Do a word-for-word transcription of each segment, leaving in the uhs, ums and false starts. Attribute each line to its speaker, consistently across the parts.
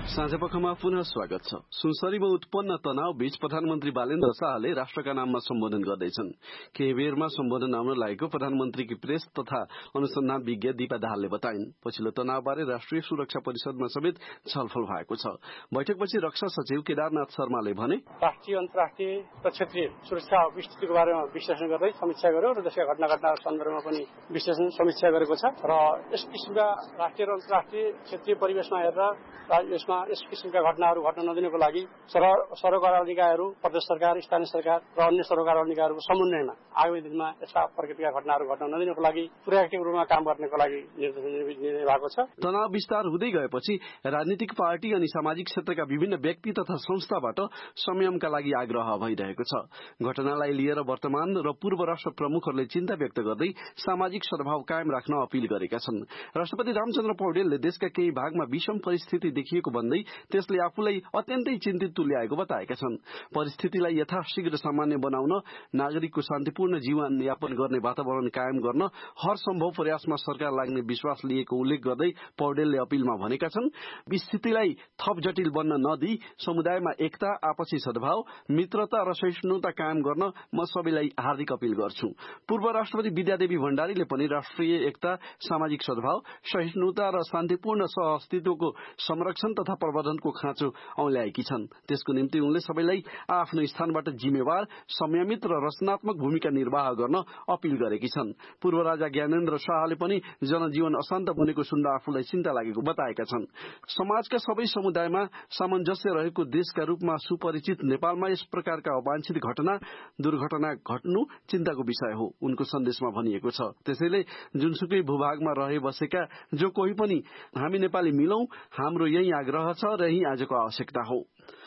Speaker 1: साँझपखमा पुनः स्वागत छ। सुनसरीमा उत्पन्न तनाव बीच प्रधानमन्त्री बालेन्द्र शाहले राष्ट्रका नाममा सम्बोधन गर्दैछन्। केही बेरमा सम्बोधन आउन लागेको प्रधानमन्त्रीकी प्रेस तथा अनुसन्धान विज्ञ दीपा दाहालले बताइन्। पछिल्लो तनावबारे राष्ट्रिय सुरक्षा परिषदमा समेत छलफल भएको छ। बैठकपछि रक्षा सचिव केदारनाथ शर्माले भने,
Speaker 2: राष्ट्रिय अन्तर्राष्ट्रिय र क्षेत्रीय सुरक्षा स्थितिको बारेमा विश्लेषण गर्दै समीक्षा गर्यो र देशका घटना घटनाको सन्दर्भमा पनि विश्लेषण समीक्षा गरेको छ र यस किसिमका राष्ट्रिय र अन्तर्राष्ट्रिय क्षेत्रीय परिवेशमा हेरेर यसमा यस किसिमका घटनाहरू घट्न नदिनको लागि सरकार निकायहरू, प्रदेश सरकार, स्थानीय सरकार र अन्य सरकार निकायहरूको समन्वयमा आगामी दिनमा यस्ता प्रकृतिका घटनाहरू घट्न नदिनको लागि प्रोएक्टिभ रूपमा काम गर्नको लागि निर्णय भएको छ।
Speaker 1: तनाव विस्तार हुँदै गएपछि राजनीतिक पार्टी अनि सामाजिक क्षेत्रका विभिन्न व्यक्ति तथा संस्थाबाट संयमका लागि आग्रह भइरहेको छ। घटनालाई लिएर वर्तमान र पूर्व राष्ट्र प्रमुखहरूले चिन्ता व्यक्त गर्दै सामाजिक सद्भाव कायम राख्न अपील गरेका छन्। राष्ट्रपति रामचन्द्र पौडेलले देशका केही भागमा विषम परिस्थिति देखिएको भन्दै त्यसले आफूलाई अत्यन्तै चिन्तित तुल्याएको बताएका छन्। परिस्थितिलाई यथाशीघ्र सामान्य बनाउन, नागरिकको शान्तिपूर्ण जीवन यापन गर्ने वातावरण कायम गर्न हर सम्भव प्रयासमा सरकार लाग्ने विश्वास लिएको उल्लेख गर्दै पौडेलले अपीलमा भनेका छन्, स्थितिलाई थप जटिल बन्न नदिई समुदायमा एकता, आपसी सद्भाव, मित्रता र सहिष्णुता कायम गर्न म सबैलाई हार्दिक अपील गर्छु। पूर्व राष्ट्रपति विद्यादेवी भण्डारीले पनि राष्ट्रिय एकता, सामाजिक सद्भाव, सहिष्णुता र शान्तिपूर्ण सहअस्तित्वको संरक्षण तथा प्रवर्धनको खाँचो औल्याएकी छन्। त्यसको निम्ति उनले सबैलाई आफ्नो स्थानबाट जिम्मेवार, संयमित र रचनात्मक भूमिका निर्वाह गर्न अपील गरेकी छन्। पूर्व राजा ज्ञानेन्द्र शाहले पनि जनजीवन अशान्त बनेको सुन्दा आफूलाई चिन्ता लागेको बताएका छन्। समाजका सबै समुदायमा सामञ्जस्य रहेको देशका रूपमा सुपरिचित नेपालमा यस प्रकारका अवांछित घटना, दुर्घटना घट्नु चिन्ताको विषय हो, उनको सन्देशमा भनिएको छ। त्यसैले जुनसुकै भूभागमा रहे बसेका जो कोही पनि हामी नेपाली मिलौं, हाम्रो यही आग्रह छ र यही आजको आवश्यकता हो।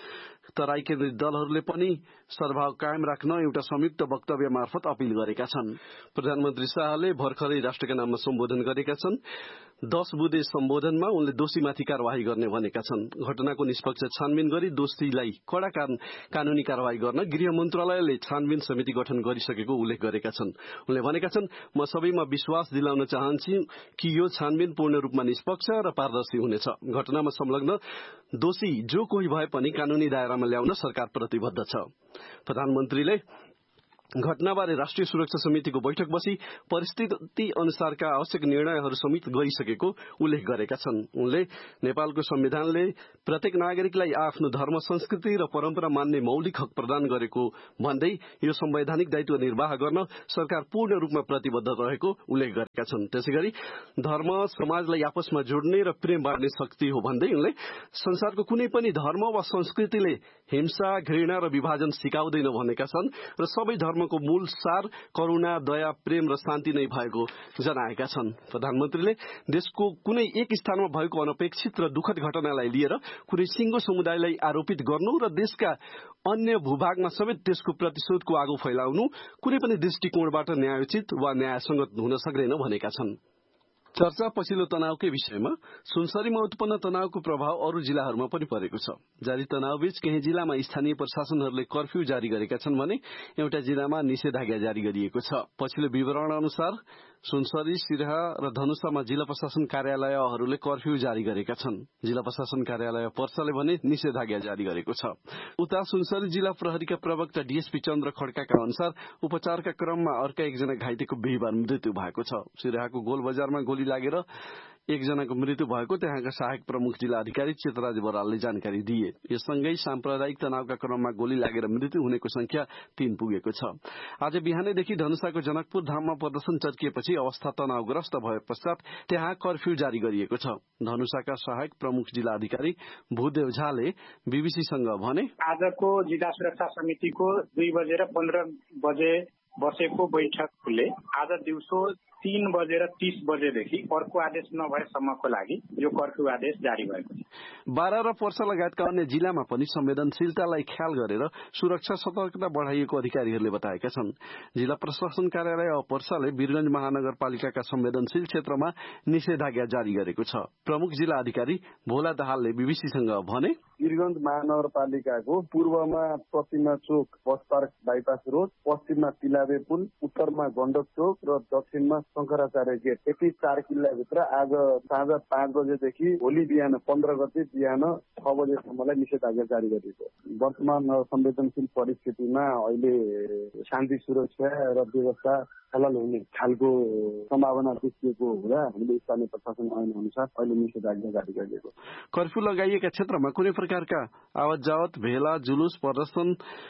Speaker 1: तराई केन्द्रित दलहरूले पनि सद्भाव कायम राख्न एउटा संयुक्त वक्तव्य मार्फत अपील गरेका छन्। प्रधानमन्त्री शाहले भर्खरै राष्ट्रका नाममा सम्बोधन गरेका छन्। दश बुँदे सम्बोधनमा उनले दोषीमाथि कार्यवाही गर्ने भनेका छन्। घटनाको निष्पक्ष छानबिन गरी दोषीलाई कड़ा कानूनी कार्यवाही गर्न गृह मन्त्रालयले छानबिन समिति गठन गरिसकेको उल्लेख गरेका छन्। उनले भनेका छन्, म सबैमा विश्वास दिलाउन चाहन्छु कि यो छानबिन पूर्ण रूपमा निष्पक्ष र पारदर्शी हुनेछ। घटनामा संलग्न दोषी जो कोही भए पनि कानूनी दायरामा ल्याउन सरकार प्रतिबद्ध छ। प्रधानमन्त्रीले घटनाबारे राष्ट्रिय सुरक्षा समितिको बैठक बसी परिस्थिति अनुसारका आवश्यक निर्णयहरू समेत गरिसकेको उल्लेख गरेका छन्। उनले नेपालको संविधानले प्रत्येक नागरिकलाई आफ्नो धर्म, संस्कृति र परम्परा मान्ने मौलिक हक प्रदान गरेको भन्दै यो संवैधानिक दायित्व निर्वाह गर्न सरकार पूर्ण रूपमा प्रतिबद्ध रहेको उल्लेख गरेका छन्। त्यसैगरी धर्म समाजलाई आपसमा जोड्ने र प्रेम बाँड्ने शक्ति हो भन्दै उनले संसारको कुनै पनि धर्म वा संस्कृतिले हिंसा, घृणा र विभाजन सिकाउँदैन भनेका छन् र सबै धर्म को मूल सार करुणा, दया, प्रेम र शान्ति नै भएको जनाएका छन्। प्रधानमन्त्रीले देशको कुनै एक स्थानमा भएको अनपेक्षित र दुखद घटनालाई लिएर कुनै सिंगो समुदायलाई आरोपित गर्नु र देशका अन्य भूभागमा समेत त्यसको प्रतिशोधको आगो फैलाउनु कुनै पनि दृष्टिकोणबाट न्यायोचित वा न्यायसंगत हुन सक्दैन भनेका छन्। चर्चा पछिल्लो तनावकै विषयमा। सुनसरीमा उत्पन्न तनावको प्रभाव अरू जिल्लाहरूमा पनि परेको छ। जारी तनावबीच केही जिल्लामा स्थानीय प्रशासनहरूले कर्फ्यू जारी गरेका छन् भने एउटा जिल्लामा निषेधाज्ञा जारी गरिएको छ। पछिल्लो विवरण अनुसार सुनसरी, सिराहा र धनुषामा जिल्ला प्रशासन कार्यालयहरूले कर्फ्यू जारी गरेका छन्। जिल्ला प्रशासन कार्यालय पर्साले भने निषेधाज्ञा जारी गरेको छ। उता सुनसरी जिल्ला प्रहरीका प्रवक्ता डीएसपी चन्द्र खड्काका अनुसार उपचारका क्रममा अर्का एकजना घाइतेको बिहिबार मृत्यु भएको छ। सिराहाको गोल बजारमा गोली लागेर एकजनाको मृत्यु भएको त्यहाँका सहायक प्रमुख जिल्ला अधिकारी चितराज बरालले जानकारी दिए। यससँगै साम्प्रदायिक तनावका क्रममा गोली लागेर मृत्यु हुनेको संख्या तीन पुगेको छ। आज बिहानैदेखि धनुषाको जनकपुर धाममा प्रदर्शन चर्किएपछि अवस्था तनावग्रस्त भए पश्चात त्यहाँ कर्फ्यू जारी गरिएको छ। धनुषाका सहायक प्रमुख जिल्ला अधिकारी भूदेव झाले बीबीसीसँग भने,
Speaker 3: आजको जिल्ला सुरक्षा समितिको दुई बजेर पन्ध्र बजे बसेको बैठकले आज दिउँसो तीन बजेर तीस बजेदेखि अर्को आदेश नभएसम्मको लागि यो कर्फ्यू आदेश जारी भएको छ।
Speaker 1: बारा र पर्सा लगायतका अन्य जिल्लामा पनि संवेदनशीलतालाई ख्याल गरेर सुरक्षा सतर्कता बढ़ाइएको अधिकारीहरूले बताएका छन्। जिल्ला प्रशासन कार्यालय पर्साले वीरगंज महानगरपालिकाका संवेदनशील क्षेत्रमा निषेधाज्ञा जारी गरेको छ। प्रमुख जिल्ला अधिकारी भोला दाहालले बीबीसीसँग भने,
Speaker 4: वीरगंज महानगरपालिकाको पूर्वमा प्रतिमा चोक बस पार्क बाइपास रोड, पश्चिममा तिलाबे पुल, उत्तरमा गण्डक चोक र दक्षिणमा शंकराचार्य गेट, यति चार किल्लाभित्र आज साँझ पाँच बजेदेखि भोलि बिहान पन्ध्र गते बिहान छ बजेसम्मलाई निषेधाज्ञा जारी गरिएको। वर्तमान संवेदनशील परिस्थितिमा अहिले शान्ति सुरक्षा र व्यवस्था खलल हुने खालको सम्भावना देखिएको हुँदा हामीले स्थानीय प्रशासन ऐन अनुसार अहिले निषेधाज्ञा जारी गरिएको।
Speaker 1: कर्फ्यू लगाइएका क्षेत्रमा कुनै प्रकारका आवत जावत, भेला, जुलुस, प्रदर्शन,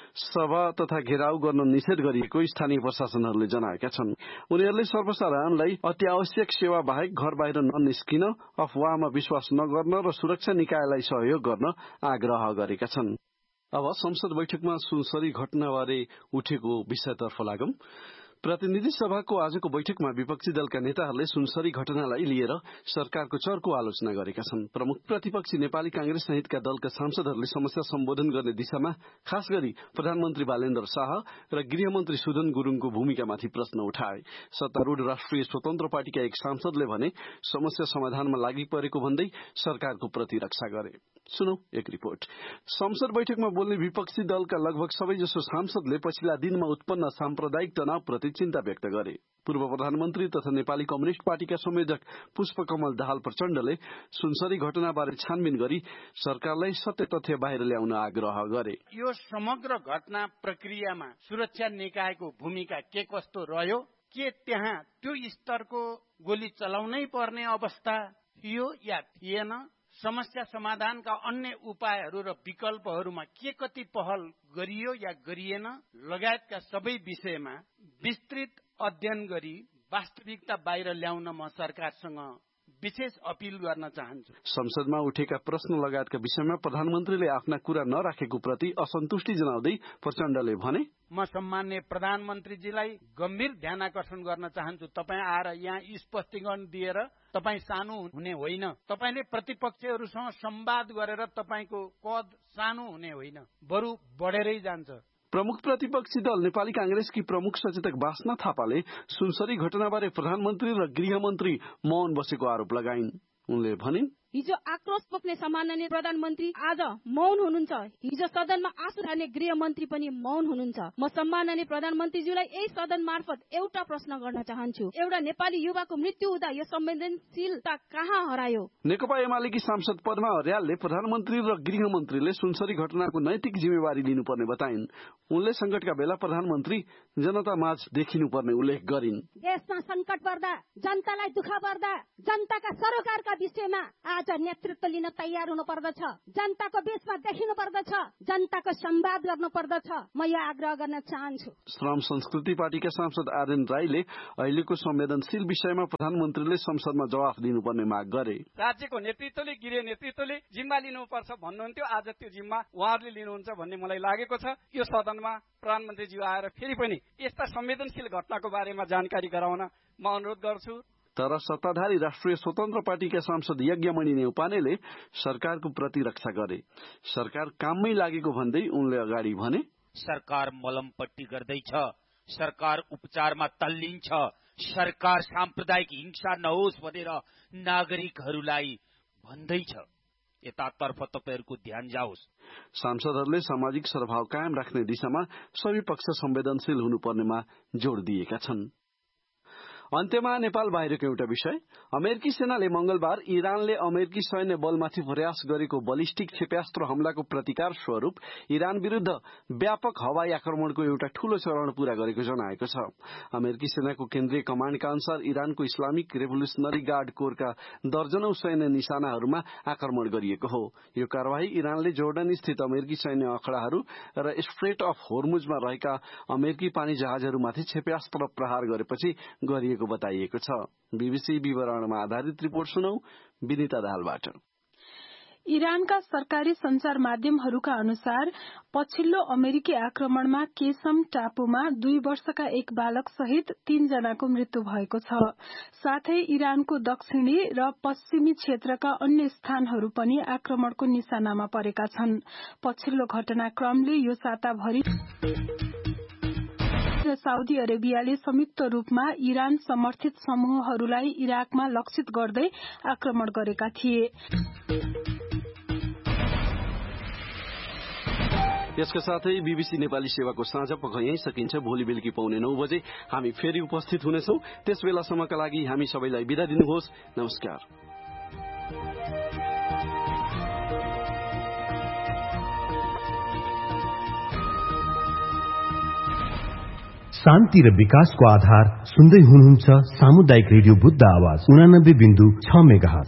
Speaker 1: सभा तथा घेराउ गर्न निषेध गरिएको स्थानीय प्रशासनहरूले जनाएका छन्। उनीहरूले सर्वसाधारणलाई अत्यावश्यक सेवा बाहेक घर बाहिर ननिस्किन, अफवाहमा विश्वास नगर्न र सुरक्षा निकायलाई सहयोग गर्न आग्रह गरेका छन्। अब संसद बैठकमा सुनसरी घटनाबारे उठेको विषयतर्फ लागौं। प्रतिनिधि सभाको आजको बैठकमा विपक्षी दलका नेताहरूले सुनसरी घटनालाई लिएर सरकारको चर्को आलोचना गरेका छन्। प्रमुख प्रतिपक्षी नेपाली कांग्रेस सहितका दलका सांसदहरूले समस्या सम्बोधन गर्ने दिशामा खास गरी प्रधानमन्त्री बालेन्द्र शाह र गृहमन्त्री सुदन गुरूङको भूमिकामाथि प्रश्न उठाए। सत्तारूढ़ राष्ट्रिय स्वतन्त्र पार्टीका एक सांसदले भने समस्या समाधानमा लागि परेको भन्दै सरकारको प्रतिरक्षा गरे। सुनौ एक रिपोर्ट। संसद बैठकमा बोल्ने विपक्षी दलका लगभग सबैजसो सांसदले पछिल्ला दिनमा उत्पन्न साम्प्रदायिक तनावप्रति चिन्ता व्यक्त गरे। पूर्व प्रधानमन्त्री तथा नेपाली कम्युनिष्ट पार्टीका संयोजक पुष्पकमल दाहाल प्रचण्डले सुनसरी घटनाबारे छानबिन गरी सरकारलाई सत्य तथ्य बाहिर ल्याउन आग्रह गरे।
Speaker 5: यो समग्र घटना प्रक्रियामा सुरक्षा निकायको भूमिका के कस्तो रह्यो, के त्यहाँ त्यो स्तरको गोली चलाउनै पर्ने अवस्था थियो या थिएन, समस्या समाधानका अन्य उपायहरू र विकल्पहरूमा के कति पहल गरियो या गरिएन लगायतका सबै विषयमा विस्तृत अध्ययन गरी वास्तविकता बाहिर ल्याउन म सरकारसँग विशेष अपील गर्न चाहन्छु।
Speaker 1: संसदमा उठेका प्रश्न लगायतका विषयमा प्रधानमन्त्रीले आफ्ना कुरा नराखेको प्रति असन्तुष्टि जनाउँदै प्रचण्डले भने,
Speaker 5: म सम्माननीय प्रधानमन्त्रीजीलाई गम्भीर ध्यान आकर्षण गर्न चाहन्छु। तपाईँ आएर यहाँ स्पष्टीकरण दिएर तपाईँ सानो हुने होइन, तपाईँले प्रतिपक्षहरूसँग संवाद गरेर तपाईँको कद सानो हुने होइन, बरु बढेरै जान्छ।
Speaker 1: प्रमुख प्रतिपक्षी दल नेपाली कांग्रेसकी प्रमुख सचेतक बासना थापाले सुनसरी घटनाबारे प्रधानमन्त्री र गृहमन्त्री मौन बसेको आरोप लगाइन्। उनले भनिन्,
Speaker 6: हिजो आक्रोश पोख्ने सम्माननीय प्रधानमन्त्री आज मौन हुनुहुन्छ। हिजो सदनमा आँसु ढाल्ने गृहमन्त्री पनि मौन हुनुहुन्छ। म सम्माननीय प्रधानमन्त्रीज्यूलाई यही सदन मार्फत एउटा प्रश्न गर्न चाहन्छु, एउटा नेपाली युवाको मृत्यु हुँदा यो संवेदनशीलता कहाँ हरायो?
Speaker 1: नेकपा एमालेकी सांसद पद्मा अर्यालले प्रधानमन्त्री र गृहमन्त्रीले सुनसरी घटनाको नैतिक जिम्मेवारी लिनुपर्ने बताइन्। उनले संकटका बेला प्रधानमन्त्री जनता माझ देखिनुपर्ने उल्लेख गरिन्।
Speaker 6: देशमा संकट पर्दा, जनतालाई दुःख पर्दा जनताका सरोकारका विषयमा आज नेतृत्व लिन तयार हुनु पर्दछ, जनताको बीचमा देखिनु पर्दछ, जनताको संवाद गर्नु पर्दछ। म यो आग्रह गर्न चाहन्छु।
Speaker 1: श्रम संस्कृति पार्टीका सांसद आर्यन राईले अहिलेको संवेदनशील विषयमा प्रधानमन्त्रीले संसदमा जवाफ दिनुपर्ने माग गरे।
Speaker 5: राज्यको नेतृत्वले, गृह नेतृत्वले जिम्मा लिनुपर्छ भन्नुहुन्थ्यो, आज त्यो जिम्मा उहाँहरूले लिनुहुन्छ भन्ने मलाई लागेको छ। यो सदनमा प्रधानमन्त्रीज्यू आएर फेरि पनि यस्ता संवेदनशील घटनाको बारेमा जानकारी गराउन म अनुरोध गर्छु।
Speaker 1: तर सत्ताधारी राष्ट्रिय स्वतन्त्र पार्टीका सांसद यज्ञमणि नेउपानेले सरकारको प्रतिरक्षा गरे। सरकार काममै लागेको भन्दै उनले अगाडि भने,
Speaker 7: सरकार मलमपट्टी गर्दैछ, सरकार उपचारमा तल्लीन छ, सरकार साम्प्रदायिक हिंसा नहोस् भनेर नागरिकहरूलाई भन्दैछ। यतातर्फ तपाईहरूको ध्यान जाओस्।
Speaker 1: सांसदहरूले सामाजिक सद्भाव कायम राख्ने दिशामा सबै पक्ष संवेदनशील हुनुपर्नेमा जोड़ दिएका छन्। अन्त्यमा नेपाल बाहिरको एउटा विषय। अमेरिकी सेनाले मंगलबार इरानले अमेरिकी सैन्य बलमाथि प्रयास गरेको बलिस्टिक क्षेप्यास्त्र हमलाको प्रतिकार स्वरूप इरान विरूद्ध व्यापक हवाई आक्रमणको एउटा ठूलो चरण पूरा गरेको जनाएको छ। अमेरिकी सेनाको केन्द्रीय कमाण्डका अनुसार इरानको इस्लामिक रेभोल्युसनरी गार्ड कोरका दर्जनौं सैन्य निशानाहरूमा आक्रमण गरिएको हो। यो कार्यवाही इरानले जोर्डन स्थित अमेरिकी सैन्य अखड़ाहरू र स्ट्रेट अफ होर्मुजमा रहेका अमेरिकी पानी जहाजहरूमाथि क्षेप्यास्त्र प्रहार गरेपछि गरिएको बताइएको छ। बीबीसी विवरणमा आधारित रिपोर्ट सुनौ विनिता दाहालबाट।
Speaker 8: इरानका सरकारी संचार माध्यमहरूका अनुसार पछिल्लो अमेरिकी आक्रमणमा केसम टापुमा दुई वर्षका एक बालक सहित तीन जनाको मृत्यु भएको छ। साथै इरानको दक्षिणी र पश्चिमी क्षेत्रका अन्य स्थानहरू पनि आक्रमणको निशानामा परेका छन्। पछिल्लो घटनाक्रमले यो साताभरि र साउदी अरेबियाले संयुक्त रूपमा इरान समर्थित समूहहरूलाई इराकमा लक्षित गर्दै आक्रमण गरेका थिए।
Speaker 1: यसका साथै बीबीसी नेपाली सेवाको साँझ पख यही सकिन्छ। भोलि बेलुकी पाउने नौ बजे हामी फेरि उपस्थित हुनेछौं। त्यस बेलासम्मका लागि हामी सबैलाई बिदा दिनुहोस्। नमस्कार।
Speaker 9: शान्ति र विकासको आधार सुन्दै हुनुहुन्छ सामुदायिक रेडियो बुद्ध आवाज उनानब्बे बिन्दु छ मेगाहर्ज।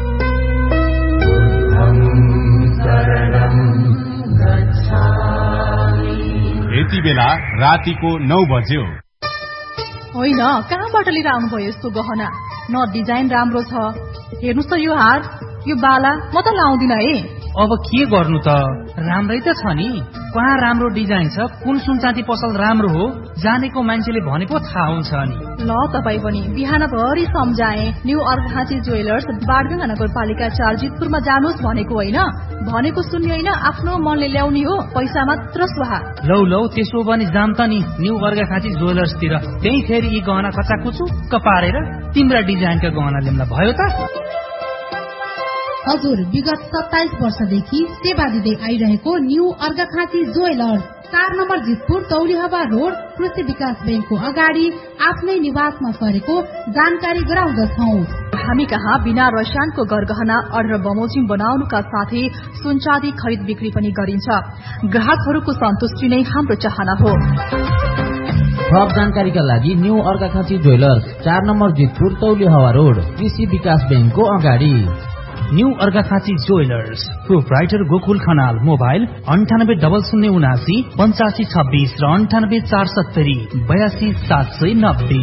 Speaker 10: यति बेला रातिको नौ बज्यो।
Speaker 11: होइन, कहाँबाट लिएर आउनुभयो यस्तो गहना? न डिजाइन राम्रो छ। हेर्नुहोस् त यो हार, यो बाला म त लाउँदिन है।
Speaker 12: अब के गर्नु त, राम्रै त छ नि। कहाँ राम्रो डिजाइन छ, कुन सुनचाँदी पसल राम्रो हो, जानेको मान्छेले भनेको थाहा हुन्छ नि।
Speaker 11: ल तपाईँ पनि बिहानभरि सम्झाए। न्यू अर्घाखाँची ज्वेलर्स बाडगाँगा नगरपालिका चार जितपुरमा जानुहोस् भनेको होइन, भनेको सुन्ने होइन, आफ्नो मनले ल्याउने हो, पैसा मात्र स्वाहा।
Speaker 12: लौ लौ त्यसो भने जाम त नि न्यू अर्घाखाँची ज्वेलर्सतिर। त्यही फेरि यी गहना कचाकुचुक्क पारेर तिम्रा डिजाइनका गहना ल्याउँदा भयो त।
Speaker 13: हजुर, विगत सत्ताइस वर्षदेखि सेवा दिँदै आइरहेको न्यू अर्घाखाँची ज्वेलर्स चार नम्बर जितपुर तौलिहवा रोड कृषि विकास ब्याङ्कको अगाडि आफ्नै निवासमा सरेको जानकारी गराउँदछौ।
Speaker 11: हामी कहाँ बिना रसायनको गरगहना अर्डर बमोजिम बनाउनुका साथै सुनचाँदी खरिद बिक्री पनि गरिन्छ। ग्राहकहरूको सन्तुष्टि नै हाम्रो चाहना हो।
Speaker 14: थप जानकारीका लागि न्यू अर्घाखाँची ज्वेलर्स चार नम्बर जितपुर तौलिहवा रोड कृषि विकास ब्याङ्कको अगाडि।
Speaker 12: New Arghakhanchi jewellers, proprietor Gokul Khanal, mobile अन्ठानब्बे डबल शून्य उनासी पञ्चासी छब्बिस र अन्ठानब्बे चार सत्तरी बयासी सात सय नब्बे।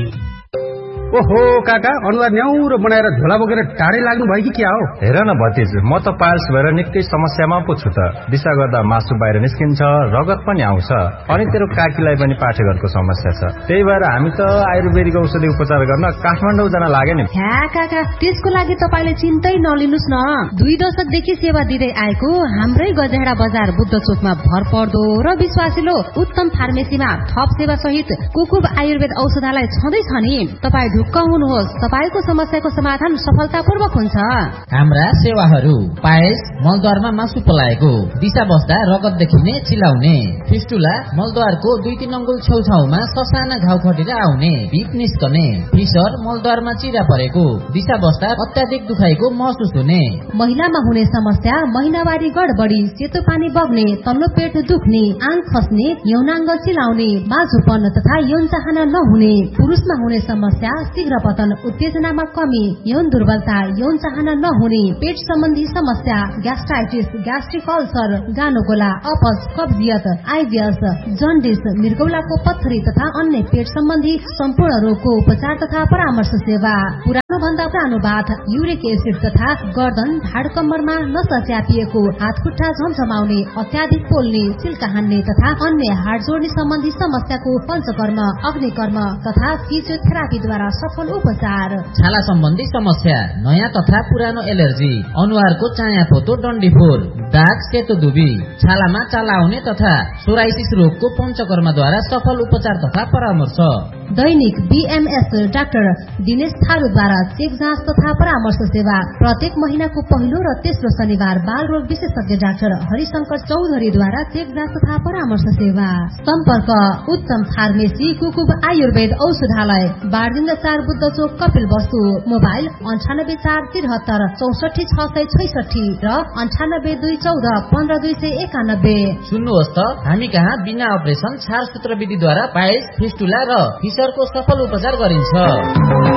Speaker 15: ओहो काका, अनुहार न्याउरो बनाएर झोला बोकेर टाढै लाग्नु भयो कि क्या हो?
Speaker 16: हेर न भतिज, म त पाइल्स भएर निकै समस्यामा पो छु त। दिशा गर्दा मासु बाहिर निस्किन्छ, रगत पनि आउँछ, अनि तेरो काकीलाई पनि पाठेघरको समस्या छ। त्यही भएर हामी त आयुर्वेदिक औषधि उपचार गर्न काठमाडौँ जान लाग्यो नि।
Speaker 13: ह्या काका, त्यसको लागि तपाईले चिन्तै नलिनुस् न। दुई दशकदेखि सेवा दिँदै आएको हाम्रै गजेडा बजार बुद्ध चोकमा भर पर्दो र विश्वासिलो उत्तम फार्मेसीमा थप सेवा सहित कुकुब आयुर्वेद औषधालय छँदैछ नि। तपाईँ ढुक्क हुनुहोस्, तपाईँको समस्याको समाधान सफलतापूर्वक हुन्छ।
Speaker 14: हाम्रा सेवाहरू पायस, मलद्वारमा मासु पलाएको, दिशा बस्दा रगत देखिने चिलाउने, फिस्टुला, मलद्वारको दुई तीन अङ्गुल छेउछाउमा ससाना घाउ खटेर आउने, पिप निस्कने, फिसर, मलद्वारमा चिरा परेको, दिशा बस्दा अत्याधिक दुखाइको महसुस हुने,
Speaker 13: महिलामा हुने समस्या महिनावारी गडबडी, सेतो पानी बग्ने, तल्लो पेट दुख्ने, आङ खस्ने, यौनाङ्ग चिलाउने, बाझोपन तथा यौन चाहना नहुने, पुरुषमा हुने समस्या शीघ्र पतन, उत्तेजनामा कमी, यौन दुर्बलता, यौन चाहना नहुने, पेट सम्बन्धी समस्या, ग्यास्ट्राइटिस, ग्यास्ट्रिक अल्सर, गानोगोला, अपच, कब्जियत, आइबिएस, जन्डिस, मृगौलाको पत्थरी तथा अन्य पेट सम्बन्धी सम्पूर्ण रोगको उपचार तथा परामर्श सेवा। पुरानो भन्दा पुरानो बाथ, युरिक एसिड तथा गर्दन, ढाड कम्मरमा नसा च्यापिएको, हात खुट्टा झमझमाउने, अत्याधिक पोल्ने, चिल्का हान्ने तथा अन्य हाड जोड्ने सम्बन्धी समस्याको पञ्चकर्म, अग्निकर्म तथा फिजियोथेरापीद्वारा सफल उपचार।
Speaker 14: छाला सम्बन्धी समस्या, नयाँ तथा पुरानो एलर्जी, अनुहारको चाया पोतो डन्डीफोर, दाग, सेतो दुबी, छालामा चाला आउने तथा सोराइसिस रोगको पञ्चकर्मद्वारा सफल उपचार तथा परामर्श।
Speaker 13: दैनिक बीएमएस डाक्टर दिनेश थारूद्वारा चेक जाँच तथा परामर्श सेवा। प्रत्येक महिनाको पहिलो र तेस्रो शनिबार बाल रोग विशेषज्ञ डाक्टर हरिशंकर चौधरीद्वारा चेक जाँच तथा परामर्श सेवा। सम्पर्क उत्तम फार्मेसी कुकुब आयुर्वेद औषधालय, बारदिन चार बुद्ध चोक, कपिल वस्तु। मोबाइल अन्ठानब्बे चार तिहत्तर चौसठी छ सय छैसठी र अन्ठानब्बे दुई चौध पन्ध्र दुई सय एकानब्बे।
Speaker 14: सुन्नुहोस् त, हामी कहाँ बिना अपरेसन छार सूत्र विधिद्वारा पाइल्स, फिस्टुला र फिसरको सफल उपचार गरिन्छ।